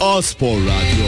A-Spor Radyo.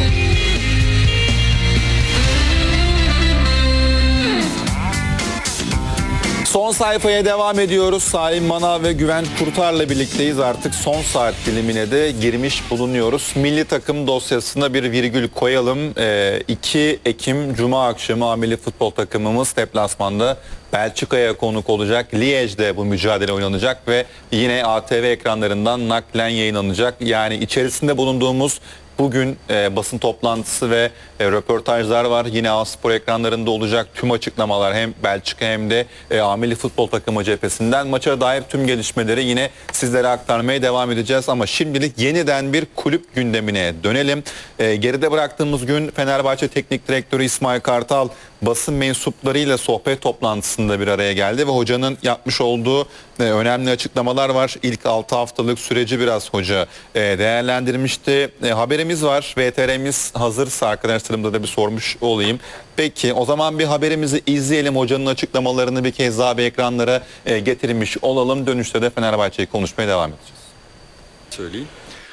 Son sayfaya devam ediyoruz. Salim Manav ve Güvenç Kurtar'la birlikteyiz. Artık son saat dilimine de girmiş bulunuyoruz. Milli takım dosyasına bir virgül koyalım. 2 Ekim Cuma akşamı milli futbol takımımız deplasmanda Belçika'ya konuk olacak. Liège'de bu mücadele oynanacak ve yine ATV ekranlarından naklen yayınlanacak. Yani içerisinde bulunduğumuz bugün basın toplantısı ve röportajlar var. Yine A-Spor ekranlarında olacak tüm açıklamalar hem Belçika hem de milli futbol takımı cephesinden. Maça dair tüm gelişmeleri yine sizlere aktarmaya devam edeceğiz. Ama şimdilik yeniden bir kulüp gündemine dönelim. Geride bıraktığımız gün Fenerbahçe Teknik Direktörü İsmail Kartal basın mensuplarıyla sohbet toplantısında bir araya geldi ve hocanın yapmış olduğu önemli açıklamalar var. İlk 6 haftalık süreci biraz hoca değerlendirmişti. Haberimiz var. VTR'miz hazırsa arkadaşlarımda da bir sormuş olayım. Peki o zaman bir haberimizi izleyelim. Hocanın açıklamalarını bir kez daha bir ekranlara getirmiş olalım. Dönüşte de Fenerbahçe'yi konuşmaya devam edeceğiz. Söyleyeyim.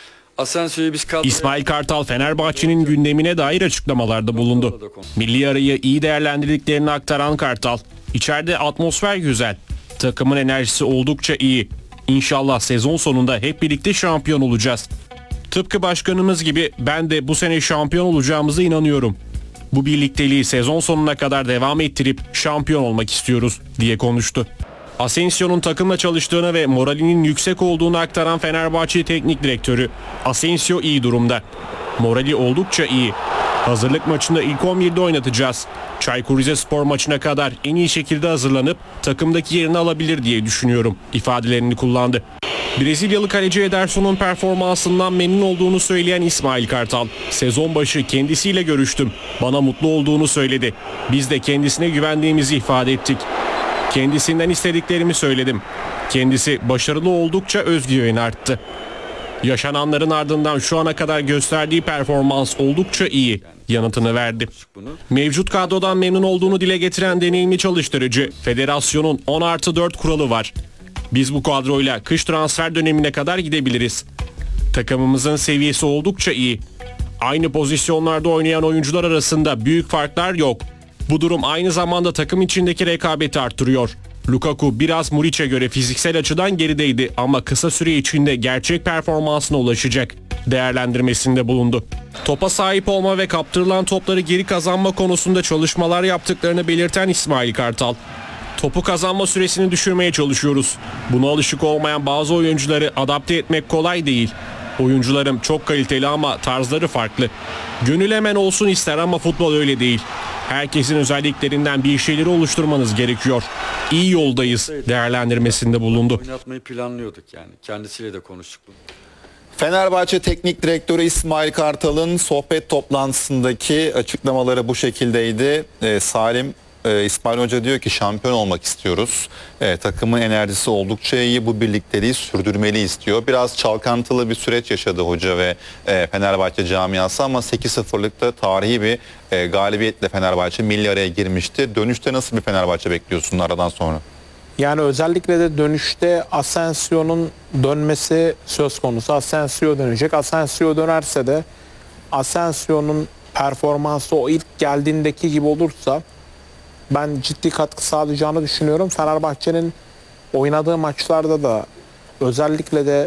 İsmail Kartal Fenerbahçe'nin gündemine dair açıklamalarda bulundu. Milli arayı iyi değerlendirdiklerini aktaran Kartal, "İçeride atmosfer güzel, takımın enerjisi oldukça iyi. İnşallah sezon sonunda hep birlikte şampiyon olacağız. Tıpkı başkanımız gibi ben de bu sene şampiyon olacağımıza inanıyorum. Bu birlikteliği sezon sonuna kadar devam ettirip şampiyon olmak istiyoruz," diye konuştu. Asensio'nun takımla çalıştığını ve moralinin yüksek olduğunu aktaran Fenerbahçe Teknik Direktörü, "Asensio iyi durumda. Morali oldukça iyi. Hazırlık maçında ilk 11'de oynatacağız. Çaykur Rizespor maçına kadar en iyi şekilde hazırlanıp takımdaki yerini alabilir diye düşünüyorum," ifadelerini kullandı. Brezilyalı kaleci Ederson'un performansından memnun olduğunu söyleyen İsmail Kartal, "Sezon başı kendisiyle görüştüm. Bana mutlu olduğunu söyledi. Biz de kendisine güvendiğimizi ifade ettik. Kendisinden istediklerimi söyledim. Kendisi başarılı oldukça özgüveni arttı. Yaşananların ardından şu ana kadar gösterdiği performans oldukça iyi," yanıtını verdi. Mevcut kadrodan memnun olduğunu dile getiren deneyimli çalıştırıcı, "Federasyonun 10+4 kuralı var. Biz bu kadroyla kış transfer dönemine kadar gidebiliriz. Takımımızın seviyesi oldukça iyi. Aynı pozisyonlarda oynayan oyuncular arasında büyük farklar yok. Bu durum aynı zamanda takım içindeki rekabeti arttırıyor. Lukaku biraz Muriç'e göre fiziksel açıdan gerideydi ama kısa süre içinde gerçek performansına ulaşacak," değerlendirmesinde bulundu. Topa sahip olma ve kaptırılan topları geri kazanma konusunda çalışmalar yaptıklarını belirten İsmail Kartal, "Topu kazanma süresini düşürmeye çalışıyoruz. Buna alışık olmayan bazı oyuncuları adapte etmek kolay değil. Oyuncularım çok kaliteli ama tarzları farklı. Gönül hemen olsun ister ama futbol öyle değil. Herkesin özelliklerinden bir şeyleri oluşturmanız gerekiyor. İyi yoldayız," değerlendirmesinde bulundu. Oynatmayı planlıyorduk yani. Kendisiyle de konuştuk bunu. Fenerbahçe Teknik Direktörü İsmail Kartal'ın sohbet toplantısındaki açıklamaları bu şekildeydi. Salim, İsmail Hoca diyor ki şampiyon olmak istiyoruz. Takımın enerjisi oldukça iyi. Bu birlikteliği sürdürmeli istiyor. Biraz çalkantılı bir süreç yaşadı hoca ve Fenerbahçe camiası ama 8-0'lıkta tarihi bir galibiyetle Fenerbahçe milli araya girmişti. Dönüşte nasıl bir Fenerbahçe bekliyorsun aradan sonra? Yani özellikle de dönüşte Asensio'nun dönmesi söz konusu. Asensio dönecek. Asensio dönerse de Asensio'nun performansı o ilk geldiğindeki gibi olursa ben ciddi katkı sağlayacağını düşünüyorum. Fenerbahçe'nin oynadığı maçlarda da özellikle de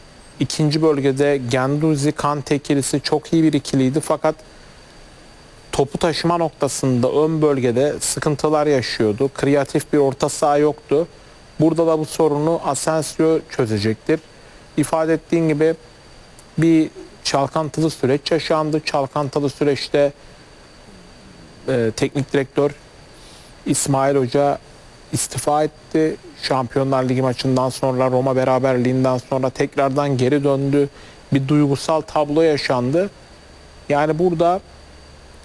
ikinci bölgede Guendouzi Kante ikilisi çok iyi bir ikiliydi. Fakat topu taşıma noktasında ön bölgede sıkıntılar yaşıyordu. Kreatif bir orta saha yoktu. Burada da bu sorunu Asensio çözecektir. İfade ettiğin gibi bir çalkantılı süreç yaşandı. Çalkantılı süreçte teknik direktör İsmail Hoca istifa etti. Şampiyonlar Ligi maçından sonra, Roma beraberliğinden sonra tekrardan geri döndü. Bir duygusal tablo yaşandı. Yani burada